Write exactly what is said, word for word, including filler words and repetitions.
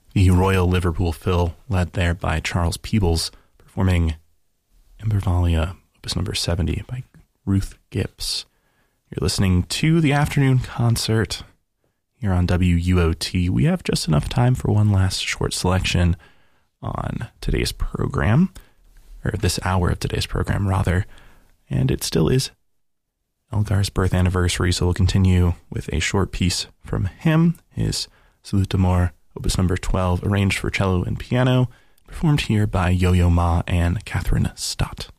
The Royal Liverpool Phil, led there by Charles Peebles, performing Embervalia, opus number seventy by Ruth Gibbs. You're listening to the afternoon concert here on W U O T. We have just enough time for one last short selection on today's program, or this hour of today's program, rather. And it still is Elgar's birth anniversary, so we'll continue with a short piece from him, his Salute d'Amour, opus number twelve, arranged for cello and piano, performed here by Yo-Yo Ma and Catherine Stott.